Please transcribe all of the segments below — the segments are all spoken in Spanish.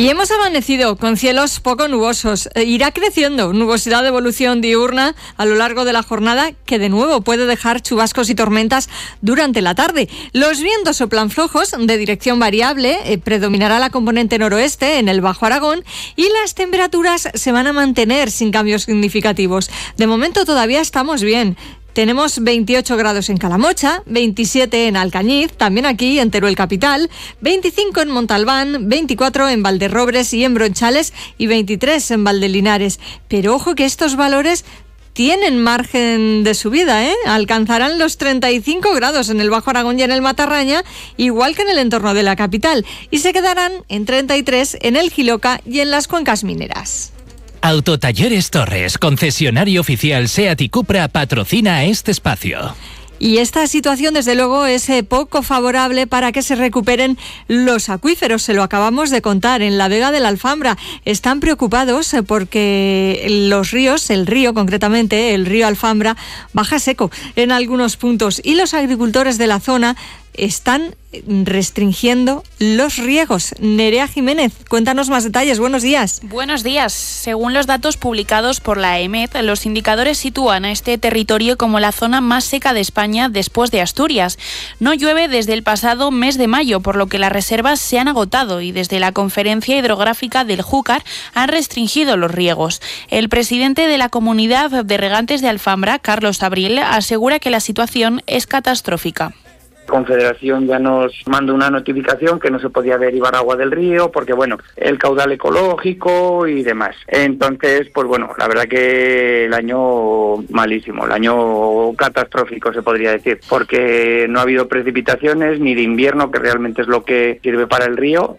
Y hemos amanecido con cielos poco nubosos. Irá creciendo nubosidad de evolución diurna a lo largo de la jornada, que de nuevo puede dejar chubascos y tormentas durante la tarde. Los vientos soplan flojos de dirección variable, predominará la componente noroeste en el Bajo Aragón y las temperaturas se van a mantener sin cambios significativos. De momento todavía estamos bien. Tenemos 28 grados en Calamocha, 27 en Alcañiz, también aquí en Teruel capital, 25 en Montalbán, 24 en Valderrobres y en Bronchales y 23 en Valdelinares. Pero ojo que estos valores tienen margen de subida, alcanzarán los 35 grados en el Bajo Aragón y en el Matarraña, igual que en el entorno de la capital, y se quedarán en 33 en el Jiloca y en las cuencas mineras. Autotalleres Torres, concesionario oficial SEAT y Cupra, patrocina este espacio. Y esta situación, desde luego, es poco favorable para que se recuperen los acuíferos. Se lo acabamos de contar en la Vega de la Alfambra. Están preocupados porque los ríos, el río concretamente, el río Alfambra, baja seco en algunos puntos. Y los agricultores de la zona están restringiendo los riegos. Nerea Jiménez, cuéntanos más detalles. Buenos días. Buenos días. Según los datos publicados por la EMET, los indicadores sitúan a este territorio como la zona más seca de España después de Asturias. No llueve desde el pasado mes de mayo, por lo que las reservas se han agotado y desde la Conferencia Hidrográfica del Júcar han restringido los riegos. El presidente de la Comunidad de Regantes de Alfambra, Carlos Abril, asegura que la situación es catastrófica. Confederación ya nos mandó una notificación que no se podía derivar agua del río porque, el caudal ecológico y demás. Entonces, la verdad que el año malísimo, el año catastrófico se podría decir, porque no ha habido precipitaciones ni de invierno, que realmente es lo que sirve para el río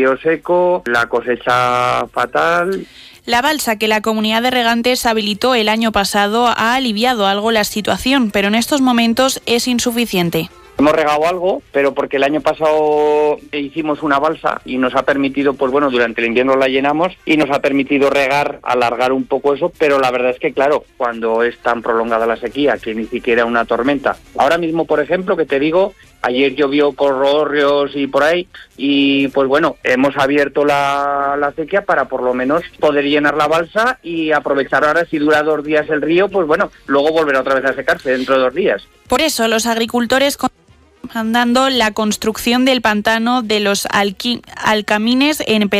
seco, la cosecha fatal. La balsa que la Comunidad de Regantes habilitó el año pasado ha aliviado algo la situación, pero en estos momentos es insuficiente. Hemos regado algo, pero porque el año pasado hicimos una balsa y nos ha permitido, durante el invierno la llenamos y nos ha permitido regar, alargar un poco eso, pero la verdad es que, claro, cuando es tan prolongada la sequía, que ni siquiera una tormenta. Ahora mismo, por ejemplo, que te digo, ayer llovió Corrorrios y por ahí, y hemos abierto la sequía para por lo menos poder llenar la balsa y aprovechar ahora, si dura 2 días el río, luego volverá otra vez a secarse dentro de 2 días. Por eso los agricultores mandando la construcción del pantano de los Alcamines en